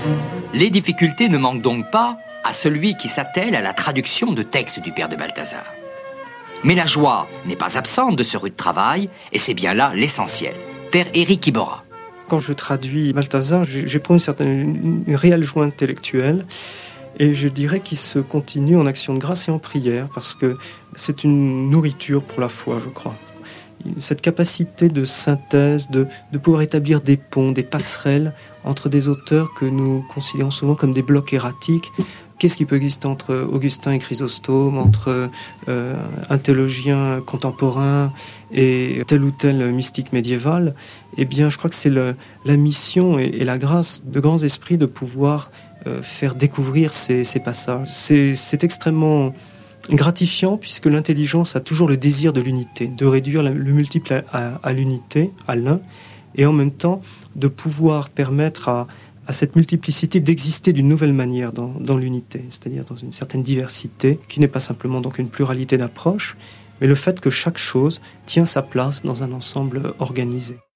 Les difficultés ne manquent donc pas à celui qui s'attelle à la traduction de textes du père de Balthazar. Mais la joie n'est pas absente de ce rude travail, et c'est bien là l'essentiel. Père Éric Iborra. Quand je traduis Balthazar, j'éprouve une réelle joie intellectuelle, et je dirais qu'il se continue en action de grâce et en prière, parce que c'est une nourriture pour la foi, je crois. Cette capacité de synthèse, de pouvoir établir des ponts, des passerelles entre des auteurs que nous considérons souvent comme des blocs erratiques. Qu'est-ce qui peut exister entre Augustin et Chrysostome, entre un théologien contemporain et tel ou tel mystique médiéval? Eh bien, je crois que c'est la mission et la grâce de grands esprits de pouvoir faire découvrir ces passages. C'est extrêmement gratifiant, puisque l'intelligence a toujours le désir de l'unité, de réduire le multiple à l'unité, à l'un, et en même temps de pouvoir permettre à cette multiplicité d'exister d'une nouvelle manière dans l'unité, c'est-à-dire dans une certaine diversité, qui n'est pas simplement donc une pluralité d'approches, mais le fait que chaque chose tient sa place dans un ensemble organisé.